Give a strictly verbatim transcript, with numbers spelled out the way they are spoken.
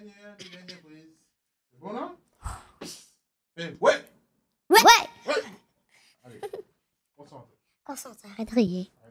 gagnant, tu gagnes prise. C'est bon, non? Eh, ouais! Ouais. Ouais! Allez, concentre. Concentre, arrête de rire.